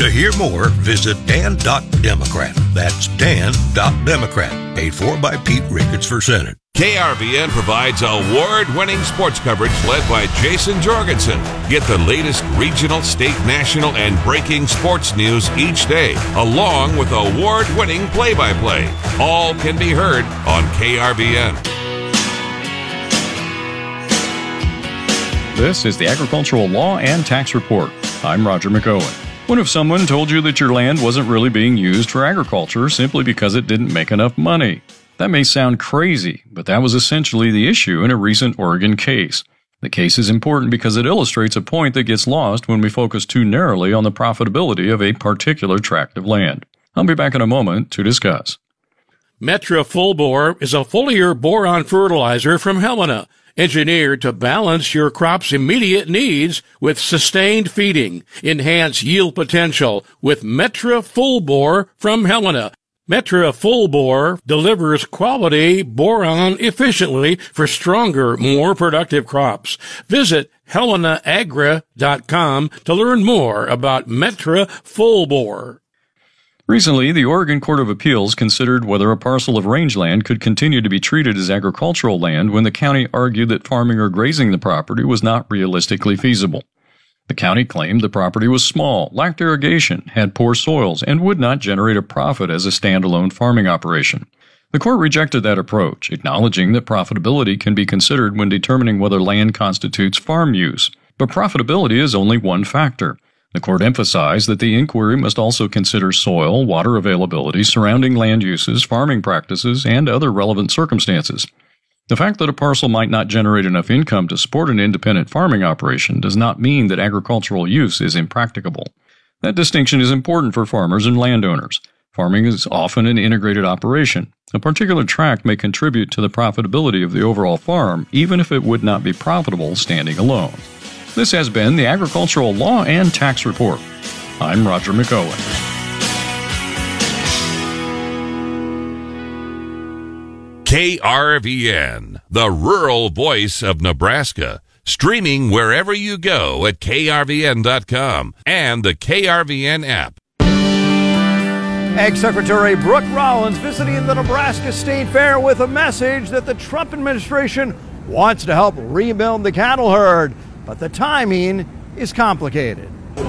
To hear more, visit Dan.Democrat. That's Dan.Democrat. Paid for by Pete Ricketts for Senate. KRVN provides award-winning sports coverage led by Jason Jorgensen. Get the latest regional, state, national, and breaking sports news each day, along with award-winning play-by-play. All can be heard on KRVN. This is the Agricultural Law and Tax Report. I'm Roger McOwen. What if someone told you that your land wasn't really being used for agriculture simply because it didn't make enough money? That may sound crazy, but that was essentially the issue in a recent Oregon case. The case is important because it illustrates a point that gets lost when we focus too narrowly on the profitability of a particular tract of land. I'll be back in a moment to discuss. Metra Full Bore is a foliar boron fertilizer from Helena, engineered to balance your crop's immediate needs with sustained feeding. Enhance yield potential with Metra Full Bore from Helena. Metra Full Bore delivers quality boron efficiently for stronger, more productive crops. Visit HelenaAgra.com to learn more about Metra Full Bore. Recently, the Oregon Court of Appeals considered whether a parcel of rangeland could continue to be treated as agricultural land when the county argued that farming or grazing the property was not realistically feasible. The county claimed the property was small, lacked irrigation, had poor soils, and would not generate a profit as a standalone farming operation. The court rejected that approach, acknowledging that profitability can be considered when determining whether land constitutes farm use. But profitability is only one factor. The court emphasized that the inquiry must also consider soil, water availability, surrounding land uses, farming practices, and other relevant circumstances. The fact that a parcel might not generate enough income to support an independent farming operation does not mean that agricultural use is impracticable. That distinction is important for farmers and landowners. Farming is often an integrated operation. A particular tract may contribute to the profitability of the overall farm, even if it would not be profitable standing alone. This has been the Agricultural Law and Tax Report. I'm Roger McOwen. KRVN, the rural voice of Nebraska. Streaming wherever you go at KRVN.com and the KRVN app. Ag Secretary Brooke Rollins visiting the Nebraska State Fair with a message that the Trump administration wants to help rebuild the cattle herd, but the timing is complicated.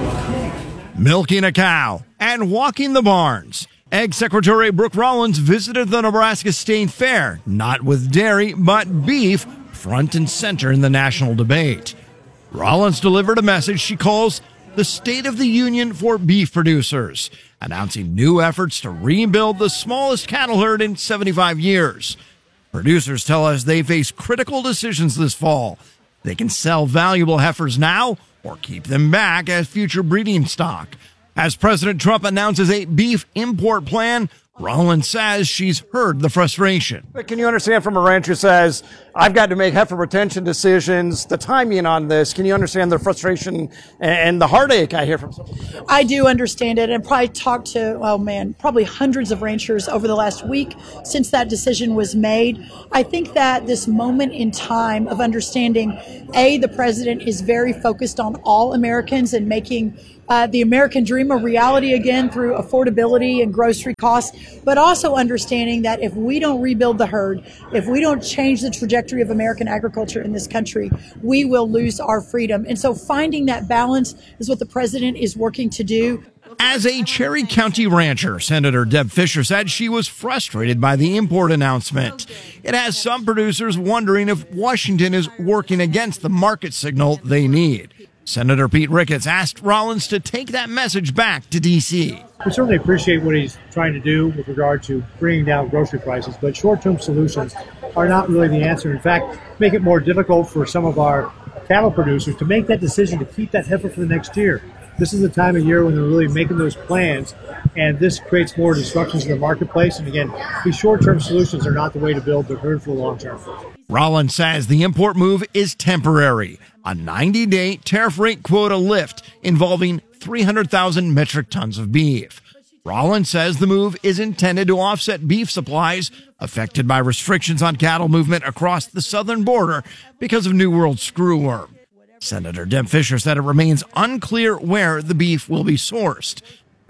Milking a cow and walking the barns. Ag Secretary Brooke Rollins visited the Nebraska State Fair, not with dairy, but beef, front and center in the national debate. Rollins delivered a message she calls the State of the Union for beef producers, announcing new efforts to rebuild the smallest cattle herd in 75 years. Producers tell us they face critical decisions this fall. They can sell valuable heifers now or keep them back as future breeding stock. As President Trump announces a beef import plan, Rollins says she's heard the frustration. But can you understand from a rancher who says, I've got to make heifer retention decisions, the timing on this? Can you understand the frustration and the heartache I hear from some people? I do understand it, and probably talked to, probably hundreds of ranchers over the last week since that decision was made. I think that this moment in time of understanding, the president is very focused on all Americans and making the American dream a reality again through affordability and grocery costs, but also understanding that if we don't rebuild the herd, if we don't change the trajectory of American agriculture in this country, we will lose our freedom. And so finding that balance is what the president is working to do. As a Cherry County rancher, Senator Deb Fischer said she was frustrated by the import announcement. It has some producers wondering if Washington is working against the market signal they need. Senator Pete Ricketts asked Rollins to take that message back to D.C. We certainly appreciate what he's trying to do with regard to bringing down grocery prices, but short-term solutions are not really the answer. In fact, make it more difficult for some of our cattle producers to make that decision to keep that heifer for the next year. This is the time of year when they're really making those plans, and this creates more disruptions in the marketplace. And again, these short-term solutions are not the way to build the herd for the long term. Rollins says the import move is temporary, a 90-day tariff rate quota lift involving 300,000 metric tons of beef. Rollins says the move is intended to offset beef supplies affected by restrictions on cattle movement across the southern border because of New World screwworm. Senator Deb Fischer said it remains unclear where the beef will be sourced.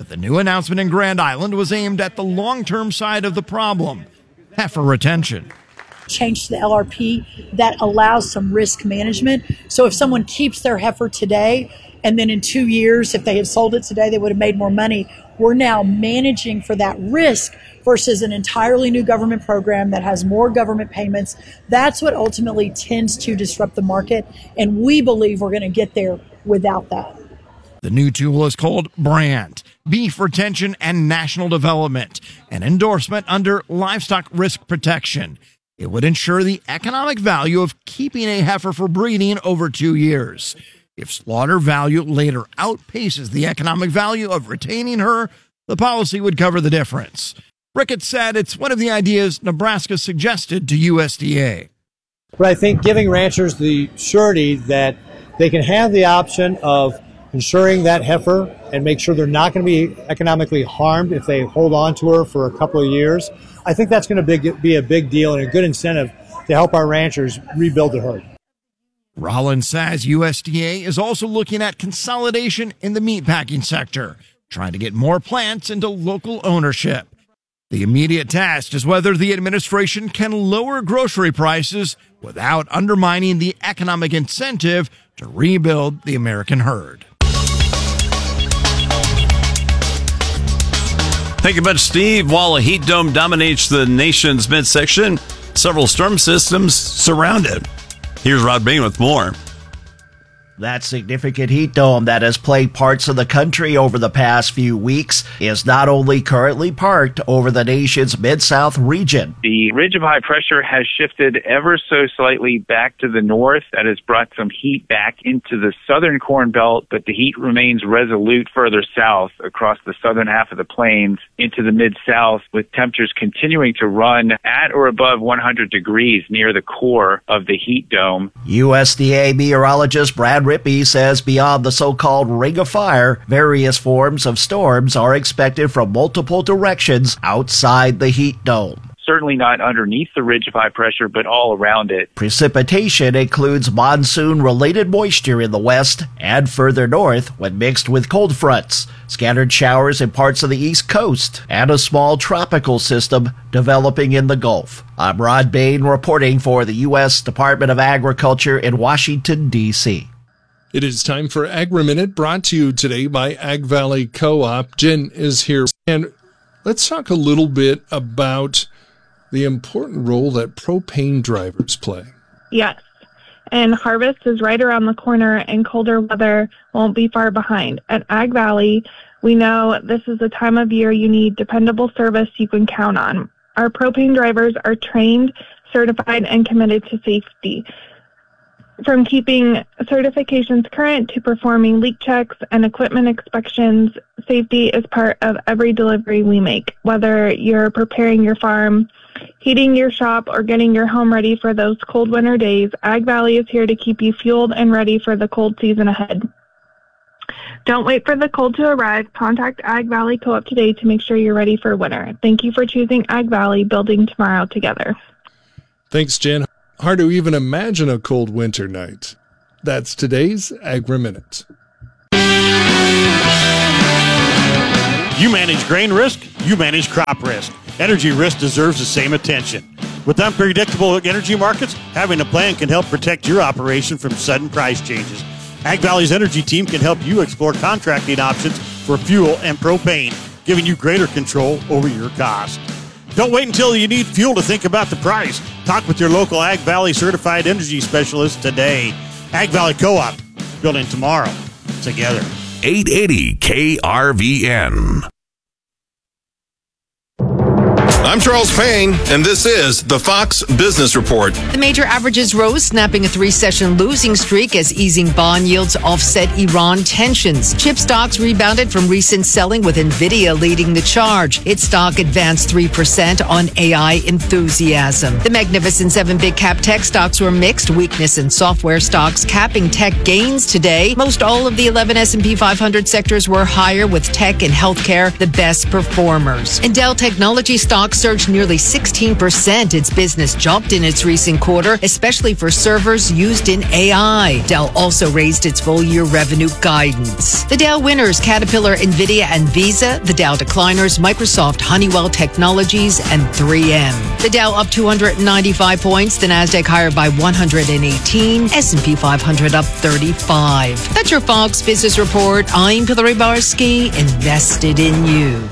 But the new announcement in Grand Island was aimed at the long-term side of the problem, heifer retention. Change to the LRP that allows some risk management. So if someone keeps their heifer today, and then in 2 years, if they had sold it today, they would have made more money. We're now managing for that risk versus an entirely new government program that has more government payments. That's what ultimately tends to disrupt the market, and we believe we're going to get there without that. The new tool is called BRAND, Beef Retention and National Development, an endorsement under livestock risk protection. It would ensure the economic value of keeping a heifer for breeding over 2 years. If slaughter value later outpaces the economic value of retaining her, the policy would cover the difference. Ricketts said it's one of the ideas Nebraska suggested to USDA. But I think giving ranchers the surety that they can have the option of insuring that heifer and make sure they're not going to be economically harmed if they hold on to her for a couple of years, I think that's going to be a big deal and a good incentive to help our ranchers rebuild the herd. Rollins says USDA is also looking at consolidation in the meatpacking sector, trying to get more plants into local ownership. The immediate test is whether the administration can lower grocery prices without undermining the economic incentive to rebuild the American herd. Thank you much, Steve. While a heat dome dominates the nation's midsection, several storm systems surround it. Here's Rod Bain with more. That significant heat dome that has plagued parts of the country over the past few weeks is not only currently parked over the nation's Mid-South region. The ridge of high pressure has shifted ever so slightly back to the north. That has brought some heat back into the southern Corn Belt, but the heat remains resolute further south across the southern half of the plains into the Mid-South, with temperatures continuing to run at or above 100 degrees near the core of the heat dome. USDA meteorologist Brad Rippey says beyond the so-called ring of fire, various forms of storms are expected from multiple directions outside the heat dome. Certainly not underneath the ridge of high pressure, but all around it. Precipitation includes monsoon-related moisture in the west and further north when mixed with cold fronts, scattered showers in parts of the East Coast, and a small tropical system developing in the Gulf. I'm Rod Bain reporting for the U.S. Department of Agriculture in Washington, D.C. It is time for Agri-Minute, brought to you today by Ag Valley Co-op. Jen is here, and let's talk a little bit about the important role that propane drivers play. Yes, and harvest is right around the corner, and colder weather won't be far behind. At Ag Valley, we know this is the time of year you need dependable service you can count on. Our propane drivers are trained, certified, and committed to safety. From keeping certifications current to performing leak checks and equipment inspections, safety is part of every delivery we make. Whether you're preparing your farm, heating your shop, or getting your home ready for those cold winter days, Ag Valley is here to keep you fueled and ready for the cold season ahead. Don't wait for the cold to arrive. Contact Ag Valley Co-op today to make sure you're ready for winter. Thank you for choosing Ag Valley, building tomorrow together. Thanks, Jen. Hard to even imagine a cold winter night. That's today's Agri-Minute. You manage grain risk, you manage crop risk. Energy risk deserves the same attention. With unpredictable energy markets, having a plan can help protect your operation from sudden price changes. Ag Valley's energy team can help you explore contracting options for fuel and propane, giving you greater control over your cost. Don't wait until you need fuel to think about the price. Talk with your local Ag Valley certified energy specialist today. Ag Valley Co-op, building tomorrow together. 880 KRVN. I'm Charles Payne, and this is the Fox Business Report. The major averages rose, snapping a 3-session losing streak as easing bond yields offset Iran tensions. Chip stocks rebounded from recent selling, with NVIDIA leading the charge. Its stock advanced 3% on AI enthusiasm. The Magnificent 7 big cap tech stocks were mixed, weakness in software stocks capping tech gains today. Most all of the 11 S&P 500 sectors were higher, with tech and healthcare the best performers. And Dell Technology stocks surged nearly 16%. Its business jumped in its recent quarter, especially for servers used in AI. Dell also raised its full-year revenue guidance. The Dow winners, Caterpillar, NVIDIA, and Visa. The Dow decliners, Microsoft, Honeywell Technologies, and 3M. The Dow up 295 points. The Nasdaq higher by 118. S&P 500 up 35. That's your Fox Business Report. I'm Hillary Barsky, invested in you.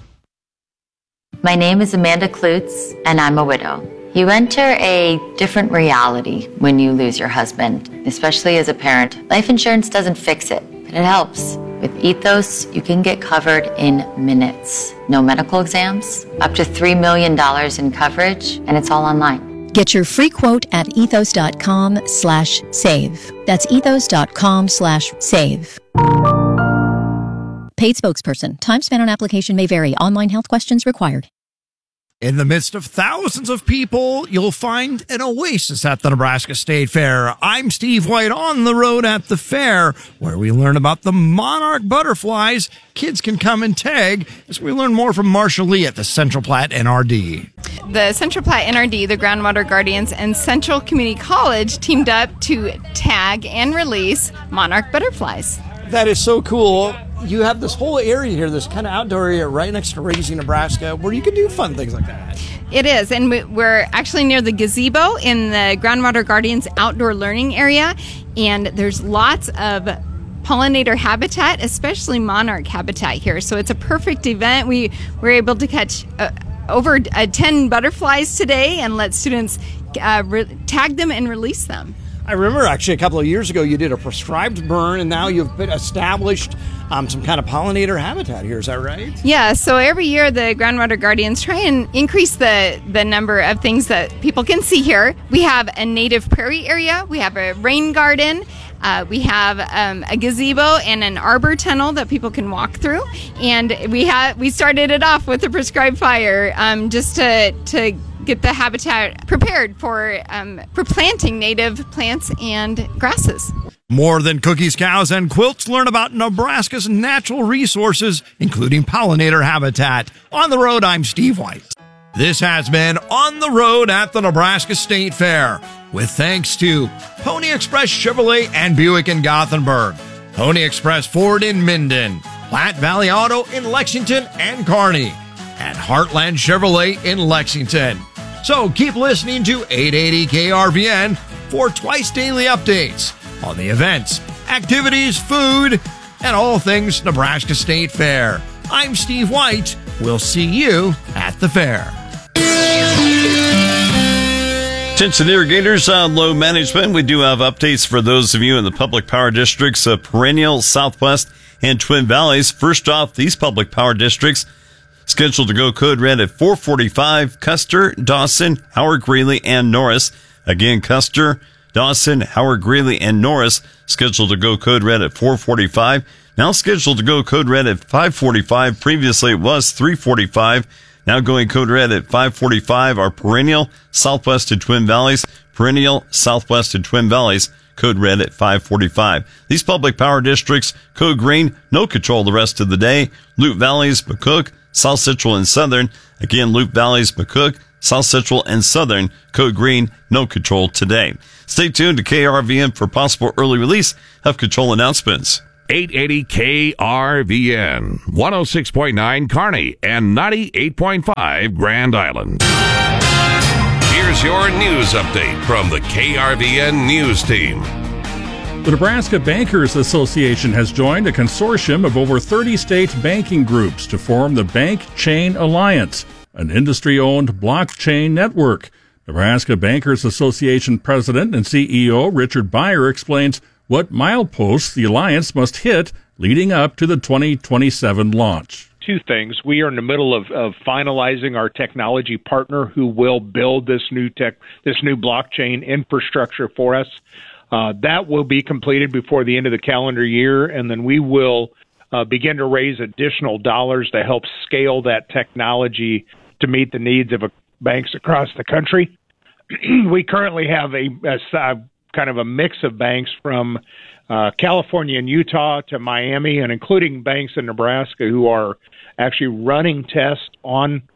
My name is Amanda Klutz, and I'm a widow. You enter a different reality when you lose your husband, especially as a parent. Life insurance doesn't fix it, but it helps. With Ethos, you can get covered in minutes. No medical exams, up to $3 million in coverage, and it's all online. Get your free quote at ethos.com/save. That's ethos.com/save. Paid spokesperson. Time spent on application may vary. Online health questions required. In the midst of thousands of people, you'll find an oasis at the Nebraska State Fair. I'm Steve White on the road at the fair, where we learn about the monarch butterflies. Kids can come and tag as we learn more from Marsha Lee at the Central Platte NRD. The Central Platte NRD, the Groundwater Guardians, and Central Community College teamed up to tag and release monarch butterflies. That is so cool. You have this whole area here, this kind of outdoor area right next to Raisin, Nebraska, where you can do fun things like that. It is, and we're actually near the gazebo in the Groundwater Guardians outdoor learning area, and there's lots of pollinator habitat, especially monarch habitat here. So it's a perfect event. We were able to catch over 10 butterflies today and let students tag them and release them. I remember actually a couple of years ago you did a prescribed burn, and now you've been established some kind of pollinator habitat here. Is that right? Yeah, so every year the Groundwater Guardians try and increase the number of things that people can see here. We have a native prairie area, we have a rain garden, we have a gazebo and an arbor tunnel that people can walk through, and we started it off with a prescribed fire just to get the habitat prepared for planting native plants and grasses. More than cookies, cows, and quilts, learn about Nebraska's natural resources, including pollinator habitat. On the road, I'm Steve White. This has been On the Road at the Nebraska State Fair, with thanks to Pony Express Chevrolet and Buick in Gothenburg, Pony Express Ford in Minden, Platte Valley Auto in Lexington and Kearney, and Heartland Chevrolet in Lexington. So keep listening to 880 KRVN for twice daily updates on the events, activities, food, and all things Nebraska State Fair. I'm Steve White. We'll see you at the fair. Attention irrigators on low management. We do have updates for those of you in the public power districts of Perennial, Southwest, and Twin Valleys. First off, these public power districts scheduled to go code red at 445, Custer, Dawson, Howard Greeley, and Norris. Again, Custer, Dawson, Howard Greeley, and Norris scheduled to go code red at 445. Now scheduled to go code red at 545. Previously it was 345. Now going code red at 545 are Perennial, Southwest, and Twin Valleys. Perennial, Southwest, and Twin Valleys code red at 545. These public power districts, code green, no control the rest of the day. Loup Valleys, McCook, South Central, and Southern. Again, Loup Valleys, McCook, South Central, and Southern. Code green, no control today. Stay tuned to KRVN for possible early release of control announcements. 880 KRVN, 106.9 Kearney, and 98.5 Grand Island. Here's your news update from the KRVN News Team. The Nebraska Bankers Association has joined a consortium of over 30 state banking groups to form the Bank Chain Alliance, an industry-owned blockchain network. Nebraska Bankers Association President and CEO Richard Beyer explains what mileposts the alliance must hit leading up to the 2027 launch. Two things. We are in the middle of finalizing our technology partner who will build this new blockchain infrastructure for us. That will be completed before the end of the calendar year, and then we will begin to raise additional dollars to help scale that technology to meet the needs of banks across the country. We currently have a kind of a mix of banks from California and Utah to Miami, and including banks in Nebraska who are actually running tests on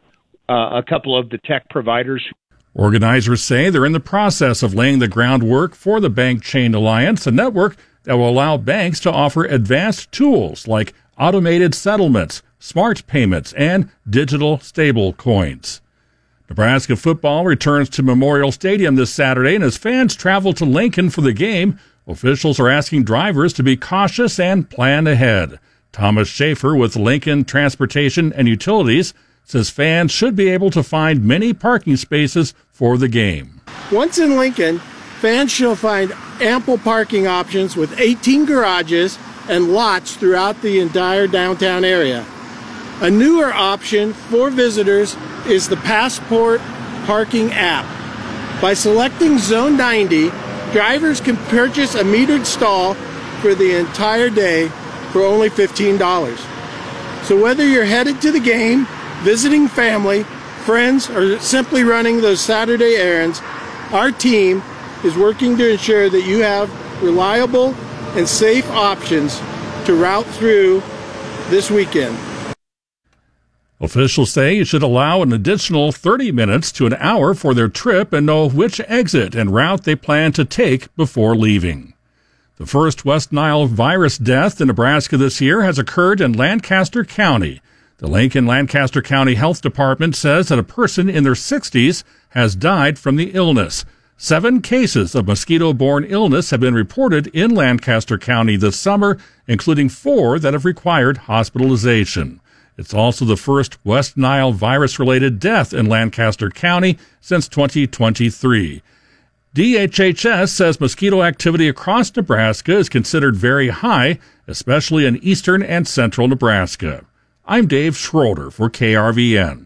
a couple of the tech providers. Organizers say they're in the process of laying the groundwork for the Bank Chain Alliance, a network that will allow banks to offer advanced tools like automated settlements, smart payments, and digital stable coins. Nebraska football returns to Memorial Stadium this Saturday, and as fans travel to Lincoln for the game, officials are asking drivers to be cautious and plan ahead. Thomas Schaefer with Lincoln Transportation and Utilities says fans should be able to find many parking spaces for the game. Once in Lincoln, fans shall find ample parking options with 18 garages and lots throughout the entire downtown area. A newer option for visitors is the Passport Parking app. By selecting Zone 90, drivers can purchase a metered stall for the entire day for only $15. So whether you're headed to the game, visiting family, friends, or simply running those Saturday errands, our team is working to ensure that you have reliable and safe options to route through this weekend. Officials say you should allow an additional 30 minutes to an hour for their trip and know which exit and route they plan to take before leaving. The first West Nile virus death in Nebraska this year has occurred in Lancaster County. The Lincoln-Lancaster County Health Department says that a person in their 60s has died from the illness. 7 cases of mosquito-borne illness have been reported in Lancaster County this summer, including 4 that have required hospitalization. It's also the first West Nile virus-related death in Lancaster County since 2023. DHHS says mosquito activity across Nebraska is considered very high, especially in eastern and central Nebraska. I'm Dave Schroeder for KRVN.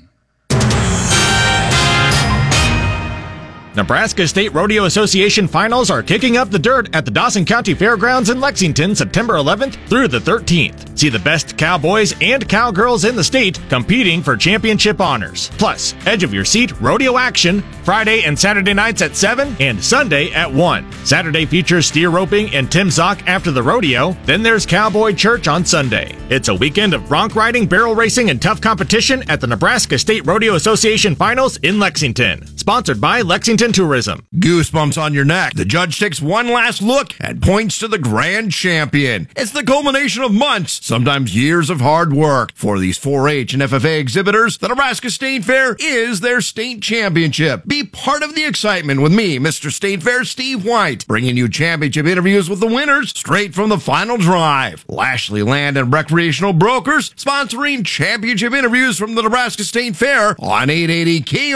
Nebraska State Rodeo Association finals are kicking up the dirt at the Dawson County Fairgrounds in Lexington September 11th through the 13th. See the best cowboys and cowgirls in the state competing for championship honors. Plus, edge of your seat rodeo action Friday and Saturday nights at 7 and Sunday at 1. Saturday features steer roping and Tim Zock after the rodeo. Then there's Cowboy Church on Sunday. It's a weekend of bronc riding, barrel racing, and tough competition at the Nebraska State Rodeo Association finals in Lexington. Sponsored by Lexington Tourism. Goosebumps on your neck. The judge takes one last look and points to the grand champion. It's the culmination of months, sometimes years of hard work. For these 4-H and FFA exhibitors, the Nebraska State Fair is their state championship. Be part of the excitement with me, Mr. State Fair Steve White, bringing you championship interviews with the winners straight from the final drive. Lashley Land and Recreational Brokers sponsoring championship interviews from the Nebraska State Fair on 880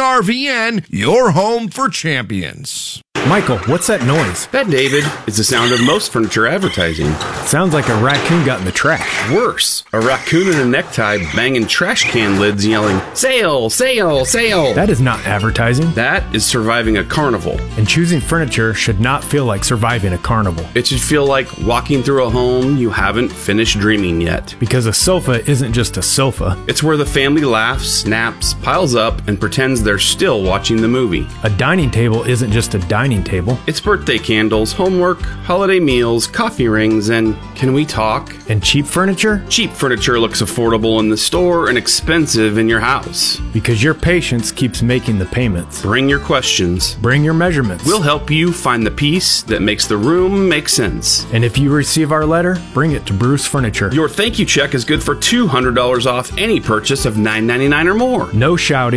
KRVN, your home for champions. Michael, what's that noise? That, David, is the sound of most furniture advertising. Sounds like a raccoon got in the trash. Worse, a raccoon in a necktie banging trash can lids yelling, "Sale, sale, sale." That is not advertising. That is surviving a carnival. And choosing furniture should not feel like surviving a carnival. It should feel like walking through a home you haven't finished dreaming yet. Because a sofa isn't just a sofa. It's where the family laughs, snaps, piles up, and pretends they're still watching the movie. A dining table isn't just a dining table. It's birthday candles, homework, holiday meals, coffee rings, and can we talk? And cheap furniture? Cheap furniture looks affordable in the store and expensive in your house. Because your patience keeps making the payments. Bring your questions. Bring your measurements. We'll help you find the piece that makes the room make sense. And if you receive our letter, bring it to Bruce Furniture. Your thank you check is good for $200 off any purchase of $9.99 or more. No shouting.